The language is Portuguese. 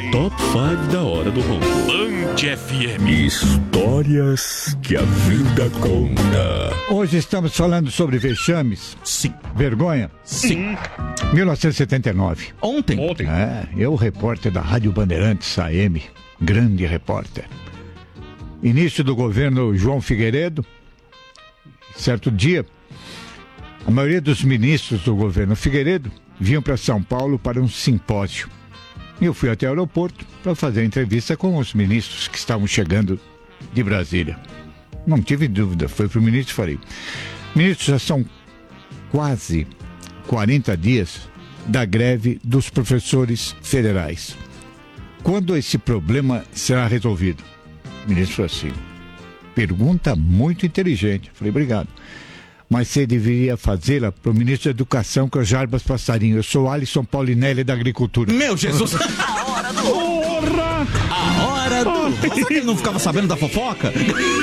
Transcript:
Top 5 da hora do ronco. Band FM. Histórias que a vida conta. Hoje estamos falando sobre vexames. Sim. Vergonha. Sim. 1979. Ontem. Eu, repórter da Rádio Bandeirantes AM, grande repórter. Início do governo João Figueiredo. Certo dia, a maioria dos ministros do governo Figueiredo vinham para São Paulo para um simpósio. Eu fui até o aeroporto para fazer entrevista com os ministros que estavam chegando de Brasília. Não tive dúvida, foi para o ministro e falei: ministro, já são quase 40 dias da greve dos professores federais. Quando esse problema será resolvido? O ministro falou assim: pergunta muito inteligente. Falei: obrigado. Mas você deveria fazê-la para o ministro da Educação, que é o Jarbas Passarinho. Eu sou Alisson Paulinelli da Agricultura. Meu Jesus! A hora do... A hora do... Será que ele não ficava sabendo da fofoca?